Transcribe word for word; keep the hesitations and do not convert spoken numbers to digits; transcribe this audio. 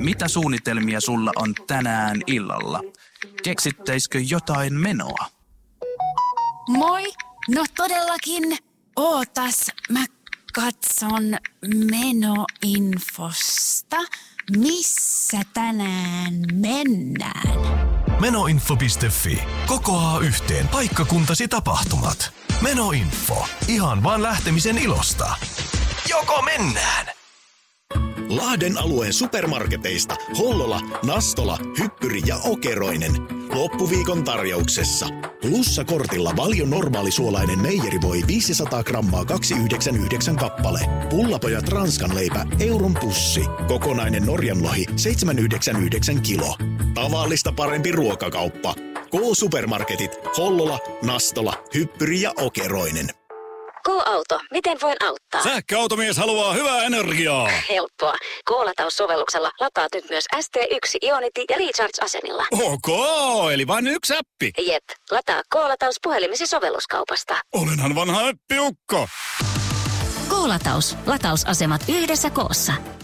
Mitä suunnitelmia sulla on tänään illalla? Keksittäisikö jotain menoa? Moi! No todellakin. Ootas, mä katson menoinfosta. Missä tänään mennään? Menoinfo piste fi. Kokoaa yhteen paikkakuntasi tapahtumat. Menoinfo. Ihan vaan lähtemisen ilosta. Joko mennään? Lahden alueen supermarketeista Hollola, Nastola, Hyppyri ja Okeroinen. Loppuviikon tarjouksessa. Plussakortilla Valion normaalisuolainen meijerivoi viisisataa grammaa kaksi pilkku yhdeksänkymmentäyhdeksän kappale. Pullapojat Ranskan leipä euron pussi. Kokonainen Norjan lohi seitsemän pilkku yhdeksänkymmentäyhdeksän kilo. Tavallista parempi ruokakauppa. K-supermarketit Hollola, Nastola, Hyppyri ja Okeroinen. K-auto, miten voin auttaa? Sähköautomies haluaa hyvää energiaa. Helppoa. K-lataussovelluksella lataat nyt myös S T yksi Ionity ja Recharge-asenilla. Ok, eli vain yksi appi. Jep, lataa K-lataus puhelimesi sovelluskaupasta. Olenhan vanha äppiukko. K-lataus. Latausasemat yhdessä koossa.